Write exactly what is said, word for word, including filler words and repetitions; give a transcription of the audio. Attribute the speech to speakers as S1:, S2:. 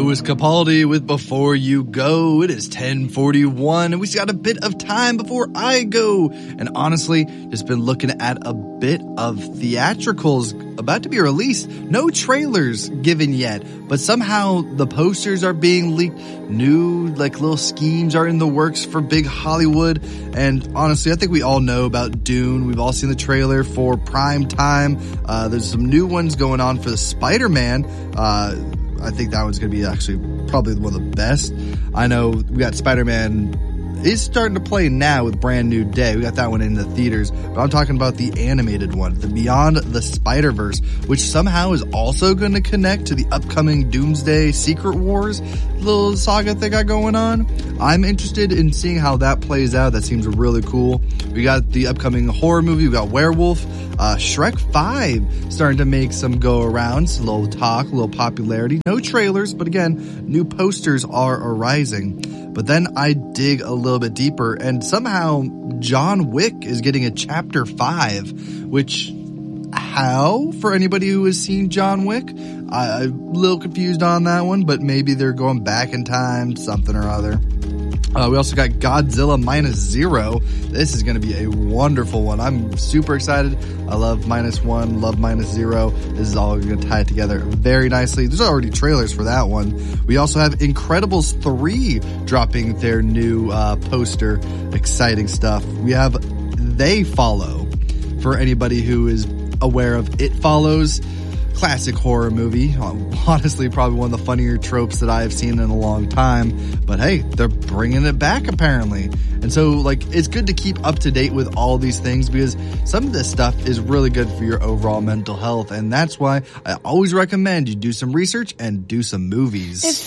S1: Louis Capaldi with Before You Go. It is ten forty-one and we still got a bit of time before I go. And honestly, just been looking at a bit of theatricals about to be released. No trailers given yet, but somehow the posters are being leaked. New like little schemes are in the works for big Hollywood. And honestly, I think we all know about Dune. We've all seen the trailer for Prime Time. Uh, there's some new ones going on for the Spider-Man. Uh, I think that one's going to be actually probably one of the best. I know we got Spider-Man is starting to play now with Brand New Day. We got that one in the theaters, but I'm talking about the animated one, the Beyond the Spider-Verse, which somehow is also going to connect to the upcoming Doomsday Secret Wars little saga they got going on. I'm interested in seeing how that plays out. That seems really cool. We got the upcoming horror movie. We got Werewolf. Uh, Shrek five starting to make some go arounds, a little talk, a little popularity. No trailers, but again, new posters are arising. But then I dig a little bit deeper, and somehow John Wick is getting a chapter five, which, how, for anybody who has seen John Wick? I, I'm a little confused on that one, but maybe they're going back in time, something or other. Uh, we also got Godzilla Minus Zero. This is going to be a wonderful one. I'm super excited. I love Minus One, love Minus Zero. This is all going to tie it together very nicely. There's already trailers for that one. We also have Incredibles three dropping their new uh, poster. Exciting stuff. We have They Follow for anybody who is aware of It Follows. Classic horror movie. Honestly, probably one of the funnier tropes that I have seen in a long time. But hey, they're bringing it back apparently. And so, like, it's good to keep up to date with all these things because some of this stuff is really good for your overall mental health. And that's why I always recommend you do some research and do some movies. If